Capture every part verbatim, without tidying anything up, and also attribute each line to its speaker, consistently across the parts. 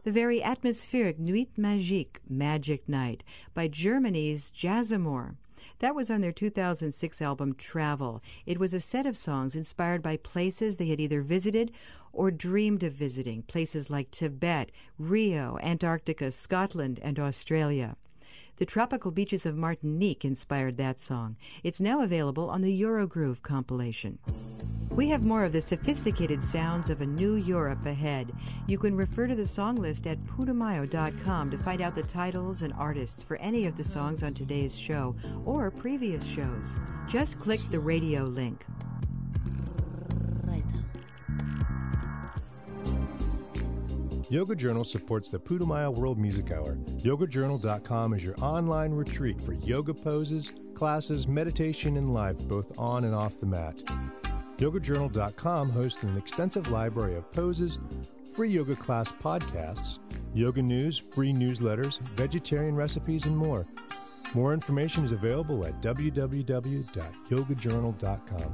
Speaker 1: the very atmospheric Nuit Magique, Magic Night, by Germany's Jazzamore. That was on their two thousand six album Travel. It was a set of songs inspired by places they had either visited or dreamed of visiting, places like Tibet, Rio, Antarctica, Scotland, and Australia. The tropical beaches of Martinique inspired that song. It's now available on the Eurogroove compilation. We have more of the sophisticated sounds of a new Europe ahead. You can refer to the song list at putumayo dot com to find out the titles and artists for any of the songs on today's show or previous shows. Just click the radio link.
Speaker 2: Yoga Journal supports the Putumayo World Music Hour. yoga journal dot com is your online retreat for yoga poses, classes, meditation, and life, both on and off the mat. yoga journal dot com hosts an extensive library of poses, free yoga class podcasts, yoga news, free newsletters, vegetarian recipes, and more. More information is available at w w w dot yoga journal dot com.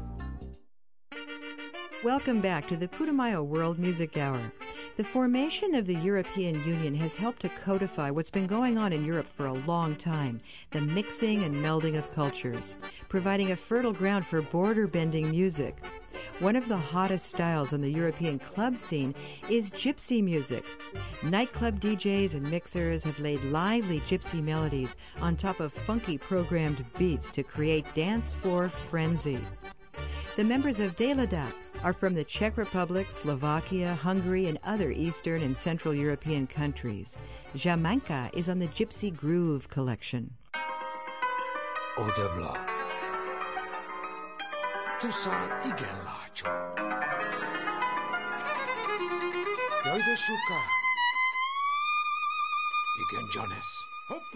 Speaker 1: Welcome back to the Putumayo World Music Hour. The formation of the European Union has helped to codify what's been going on in Europe for a long time, the mixing and melding of cultures, providing a fertile ground for border-bending music. One of the hottest styles on the European club scene is gypsy music. Nightclub D Js and mixers have laid lively gypsy melodies on top of funky programmed beats to create dance floor frenzy. The members of Deladap are from the Czech Republic, Slovakia, Hungary, and other Eastern and Central European countries. Jamanka is on the Gypsy Groove collection.
Speaker 3: Odevla. Tusan igen lácsó. Jaj, de soká. Igen, Janes.